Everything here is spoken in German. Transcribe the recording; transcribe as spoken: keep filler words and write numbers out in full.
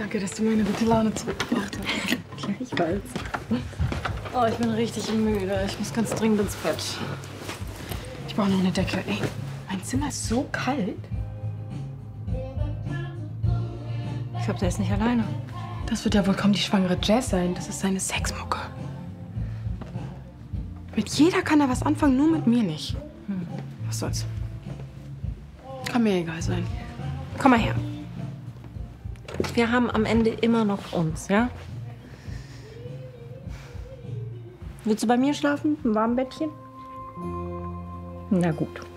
Danke, dass du meine gute Laune zurückgebracht hast. Gleichfalls. Oh, ich bin richtig müde. Ich muss ganz dringend ins Bett. Ich brauche noch eine Decke. Ey, mein Zimmer ist so kalt. Ich glaube, der ist nicht alleine. Das wird ja wohl kaum die schwangere Jazz sein. Das ist seine Sexmucke. Mit jeder kann er was anfangen, nur mit mir nicht. Hm. Was soll's? Kann mir egal sein. Komm mal her. Wir haben am Ende immer noch uns, ja? Willst du bei mir schlafen? Im warmen Bettchen? Na gut.